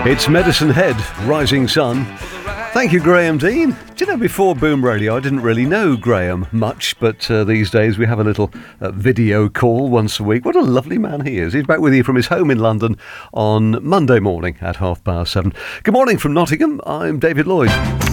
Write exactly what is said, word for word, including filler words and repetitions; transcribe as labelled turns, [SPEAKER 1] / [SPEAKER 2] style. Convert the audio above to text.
[SPEAKER 1] It's Medicine Head, Rising Sun. Thank you, Graham Dean. Do you know, before Boom Radio, I didn't really know Graham much, but uh, these days we have a little uh, video call once a week. What a lovely man he is. He's back with you from his home in London on Monday morning at half past seven. Good morning from Nottingham. I'm David Lloyd.